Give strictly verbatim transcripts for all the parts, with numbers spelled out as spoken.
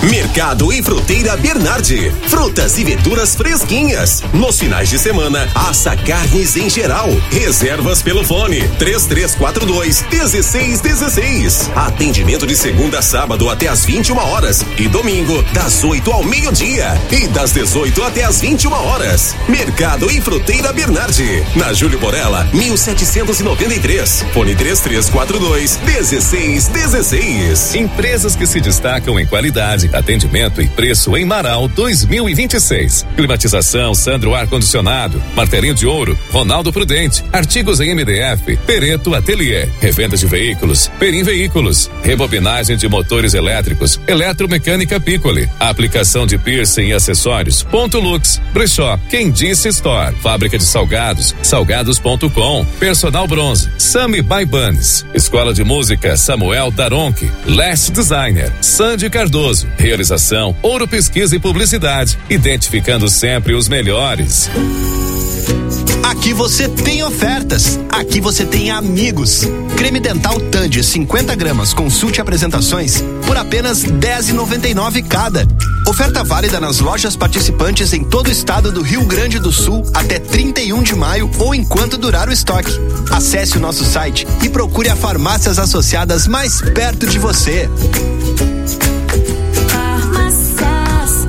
Mercado e Fruteira Bernardi. Frutas e verduras fresquinhas. Nos finais de semana, assa carnes em geral. Reservas pelo fone três três quatro dois, um seis um seis. Atendimento de segunda a sábado até às vinte e uma horas e domingo das oito ao meio-dia e das dezoito até às vinte e uma horas. Mercado e Fruteira Bernardi, na Júlio Borella, mil setecentos e noventa e três. Fone três três quatro dois, um seis um seis. Empresas que se destacam em qualidade, atendimento e preço em Marau dois mil e vinte e seis. Climatização Sandro Ar Condicionado, Martelinho de Ouro, Ronaldo Prudente, artigos em M D F, Pereto Ateliê, revenda de veículos, Perim Veículos, rebobinagem de motores elétricos, Eletromecânica Piccoli, aplicação de piercing e acessórios, Ponto Lux, Brechó, Quem Disse Store, fábrica de salgados, salgados ponto com, Personal Bronze, Sami by Bunnies, Escola de Música Samuel Daronque, Last Designer, Sandy Cardoso, realização Ouro Pesquisa e Publicidade, identificando sempre os melhores. Aqui você tem ofertas, aqui você tem amigos. Creme dental Tandy cinquenta gramas, consulte apresentações por apenas dez reais e noventa e nove cada. Oferta válida nas lojas participantes em todo o estado do Rio Grande do Sul até trinta e um de maio ou enquanto durar o estoque. Acesse o nosso site e procure as farmácias associadas mais perto de você. Farmácias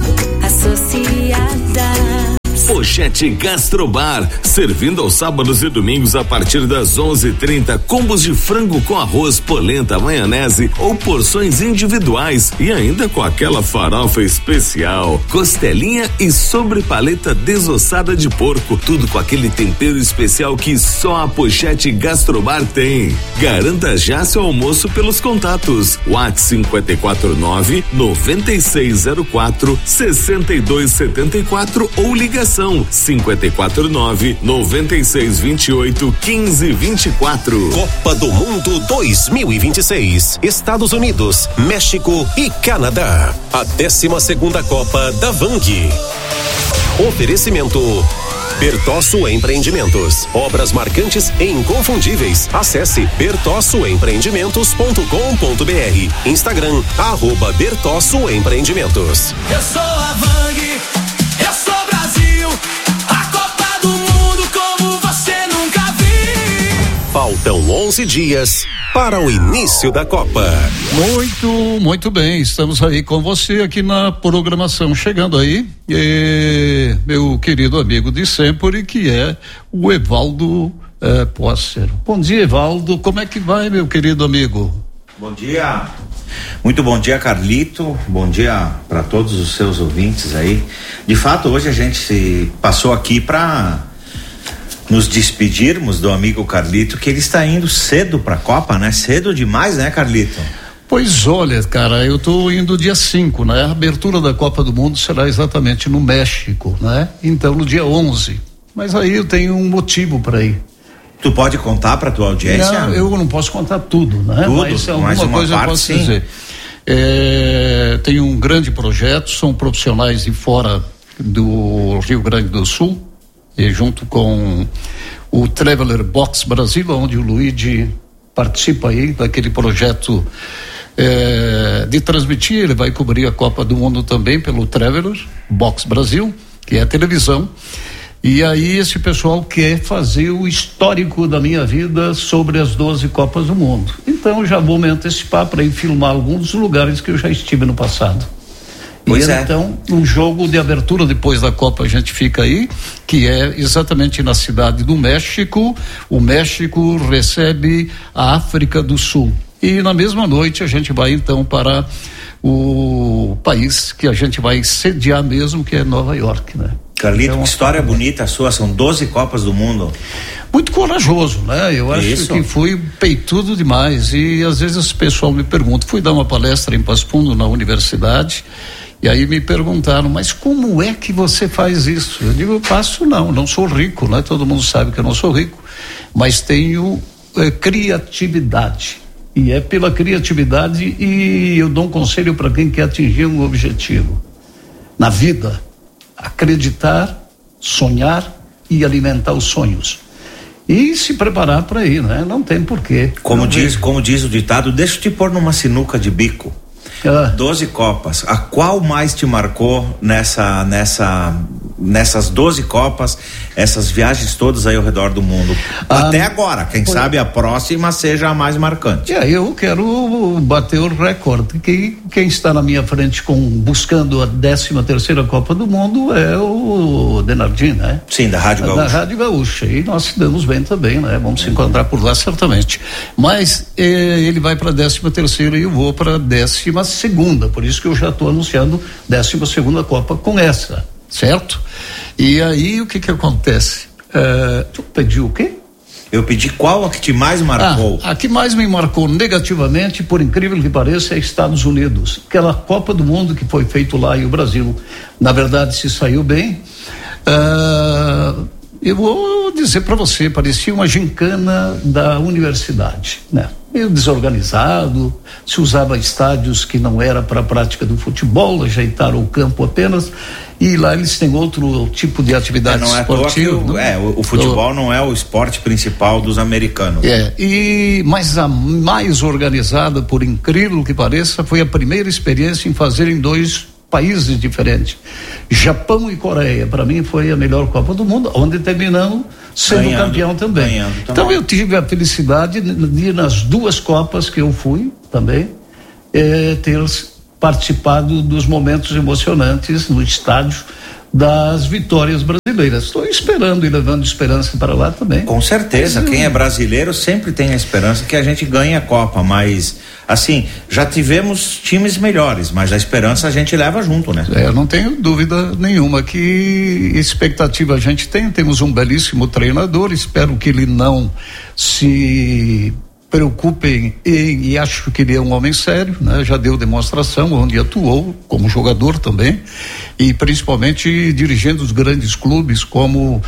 Associadas. Pochete Gastrobar, servindo aos sábados e domingos a partir das onze e trinta, combos de frango com arroz, polenta, maionese ou porções individuais e ainda com aquela farofa especial, costelinha e sobrepaleta desossada de porco, tudo com aquele tempero especial que só a Pochete Gastrobar tem. Garanta já seu almoço pelos contatos WhatsApp cinco quatro nove, nove seis zero quatro, seis dois sete quatro ou ligação cinco quatro nove, nove seis dois oito, um cinco dois quatro. Copa do Mundo dois mil e vinte e seis. Estados Unidos, México e Canadá. A décima segunda Copa da Vang. Oferecimento Bertosso Empreendimentos. Obras marcantes e inconfundíveis. Acesse bertosso empreendimentos ponto com ponto br. Instagram, arroba Bertosso Empreendimentos. Eu sou a Vang, eu sou Brasil, a Copa do Mundo como você nunca viu. Faltam onze dias para o início da Copa. Muito, muito bem, estamos aí com você aqui na programação, chegando aí, eh, meu querido amigo de sempre, que é o Evaldo eh, Posser. Bom dia, Evaldo, como é que vai, meu querido amigo? Bom dia, muito bom dia, Carlito, bom dia para todos os seus ouvintes aí. De fato, hoje a gente se passou aqui para nos despedirmos do amigo Carlito, que ele está indo cedo para a Copa, né? Cedo demais, né, Carlito? Pois olha, cara, eu tô indo dia cinco, né? A abertura da Copa do Mundo será exatamente no México, né? Então, no dia onze. Mas aí eu tenho um motivo para ir. Tu pode contar para tua audiência? Não, eu não posso contar tudo, né? Tudo, mas alguma mas uma coisa parte, eu posso sim. dizer. É, tem um grande projeto, são profissionais de fora do Rio Grande do Sul, e junto com o Traveler Box Brasil, onde o Luigi participa aí daquele projeto é, de transmitir, ele vai cobrir a Copa do Mundo também pelo Traveler Box Brasil, que é a televisão. E aí esse pessoal quer fazer o histórico da minha vida sobre as doze Copas do Mundo. Então já vou me antecipar para ir filmar alguns dos lugares que eu já estive no passado. Pois e é. Então, um jogo de abertura depois da Copa a gente fica aí, que é exatamente na cidade do México. O México recebe a África do Sul. E na mesma noite a gente vai então para o país que a gente vai sediar mesmo, que é Nova York, né? Carlito, Então, que história bonita a sua, são doze Copas do Mundo. Muito corajoso, né? Eu acho Isso. que fui peitudo demais e às vezes o pessoal me pergunta, fui dar uma palestra em Passo Fundo na universidade e aí me perguntaram, mas como é que você faz isso? Eu digo, eu faço não, não sou rico, né? Todo mundo sabe que eu não sou rico, mas tenho eh, criatividade. E é pela criatividade e eu dou um conselho para quem quer atingir um objetivo na vida: acreditar, sonhar e alimentar os sonhos. E se preparar para ir, né? Não tem porquê. Como Não diz, vejo. como diz o ditado, deixa eu te pôr numa sinuca de bico. Ah. doze Copas. A qual mais te marcou nessa, nessa, nessas doze Copas, essas viagens todas aí ao redor do mundo? Ah, Até agora, quem foi... sabe a próxima seja a mais marcante. É, eu quero bater o recorde. Que quem está na minha frente com, buscando a décima terceira Copa do Mundo é o Denardim, né? Sim, da Rádio Gaúcha. Da Rádio Gaúcha. E nós se damos bem também, né? Vamos é. se encontrar por lá certamente. Mas eh, ele vai para a décima terceira e eu vou para a décima segunda. Por isso que eu já estou anunciando décima segunda Copa com essa, certo? E aí o que que acontece? Uh, tu pediu o quê? Eu pedi qual a que te mais marcou. Ah, a que mais me marcou negativamente, por incrível que pareça, é Estados Unidos. Aquela Copa do Mundo que foi feito lá e o Brasil, na verdade, se saiu bem. Uh, eu vou dizer para você, parecia uma gincana da universidade, né? Meio desorganizado, se usava estádios que não era para a prática do futebol, ajeitaram o campo apenas, e lá eles têm outro tipo de atividade é, não esportiva. É, o, é o, o futebol não é o esporte principal dos americanos. É, e, mas a mais organizada, por incrível que pareça, foi a primeira experiência em fazer em dois países diferentes. Japão e Coreia, para mim foi a melhor Copa do Mundo, onde terminamos sendo ganhando, campeão também. Ganhando, então eu tive a felicidade de ir nas duas Copas que eu fui também, eh, ter participado dos momentos emocionantes no estádio das vitórias brasileiras. Estou esperando e levando esperança para lá também. Com certeza, quem é brasileiro sempre tem a esperança que a gente ganhe a Copa, mas assim, já tivemos times melhores, mas a esperança a gente leva junto, né? É, eu não tenho dúvida nenhuma que expectativa a gente tem, temos um belíssimo treinador, espero que ele não se preocupem em, e acho que ele é um homem sério, né? Já deu demonstração onde atuou como jogador também e principalmente dirigindo os grandes clubes como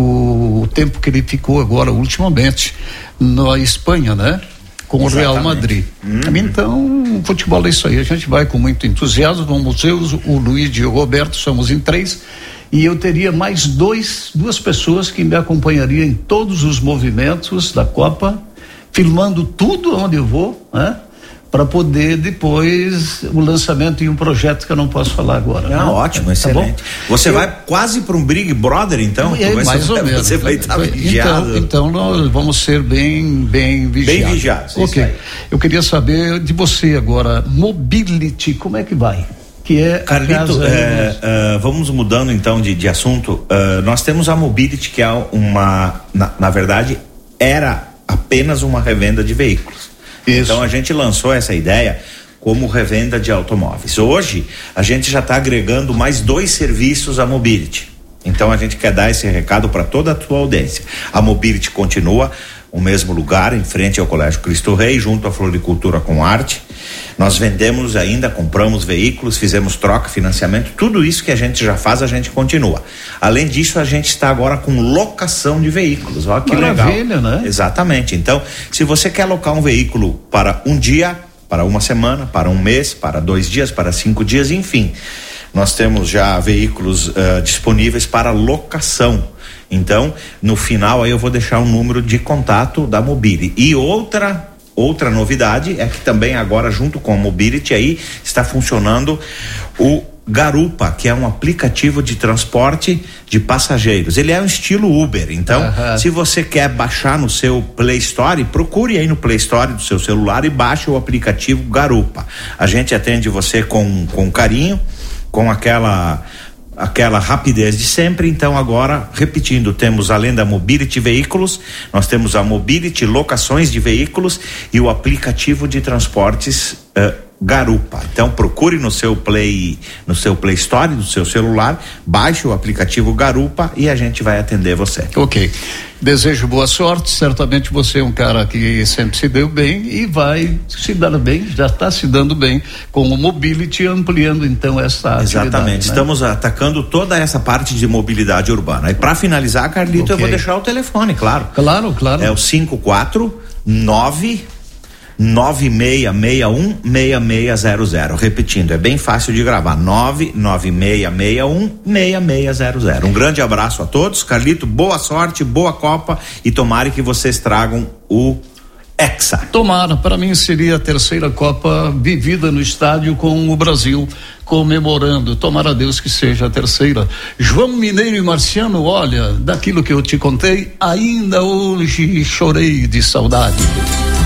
o, o tempo que ele ficou agora ultimamente na Espanha, né? Com Exatamente. o Real Madrid. Uhum. Então, o futebol é isso aí, a gente vai com muito entusiasmo, vamos eu, o Luiz e o Roberto, somos em três, e eu teria mais dois, duas pessoas que me acompanhariam em todos os movimentos da Copa, filmando tudo onde eu vou, né? Para poder depois o lançamento em um projeto que eu não posso falar agora. Ah, né? ótimo, tá excelente. Bom? Você eu... vai quase para um Big Brother, então? É, vai mais ser, ou menos. Você vai estar vigiado. Então, então nós vamos ser bem, bem vigiados. Bem vigiados. Ok. Eu queria saber de você agora, Mobility, como é que vai? Que é Carlito, é, uh, vamos mudando então de, de assunto. Uh, nós temos a Mobility, que é uma, na, na verdade, era apenas uma revenda de veículos. Isso. Então a gente lançou essa ideia como revenda de automóveis. Hoje a gente já está agregando mais dois serviços à Mobility. Então a gente quer dar esse recado para toda a tua audiência. A Mobility continua o mesmo lugar, em frente ao Colégio Cristo Rei, junto à Floricultura com Arte. Nós vendemos ainda, compramos veículos, fizemos troca, financiamento, tudo isso que a gente já faz, a gente continua. Além disso, a gente está agora com locação de veículos. Olha que Maravilha, legal. Né? Exatamente. Então, se você quer alocar um veículo para um dia, para uma semana, para um mês, para dois dias, para cinco dias, enfim, nós temos já veículos uh, disponíveis para locação. Então, no final aí eu vou deixar um número de contato da Mobility. E outra outra novidade é que também agora junto com a Mobility aí está funcionando o Garupa, que é um aplicativo de transporte de passageiros. Ele é um estilo Uber, então uh-huh. se você quer baixar no seu Play Store, procure aí no Play Store do seu celular e baixe o aplicativo Garupa. A gente atende você com, com carinho, com aquela aquela rapidez de sempre. Então agora, repetindo, temos além da Mobility Veículos, nós temos a Mobility Locações de Veículos e o aplicativo de transportes uh, Garupa. Então procure no seu Play, no seu Play Store do seu celular, baixe o aplicativo Garupa e a gente vai atender você. Ok. Desejo boa sorte, certamente você é um cara que sempre se deu bem e vai se dar bem, já está se dando bem com o Mobility, ampliando então essa Exatamente, né? Estamos atacando toda essa parte de mobilidade urbana. E para finalizar, Carlito, okay. eu vou deixar o telefone, claro. Claro, claro. É o cinco quatro nove nove seis seis um seis seis zero zero. Repetindo, é bem fácil de gravar. nove nove seis seis um seis seis zero zero. Um grande abraço a todos. Carlito, boa sorte, boa Copa e tomara que vocês tragam o Hexa. Tomara, para mim seria a terceira Copa vivida no estádio com o Brasil comemorando. Tomara a Deus que seja a terceira. João Mineiro e Marciano, olha, daquilo que eu te contei, ainda hoje chorei de saudade.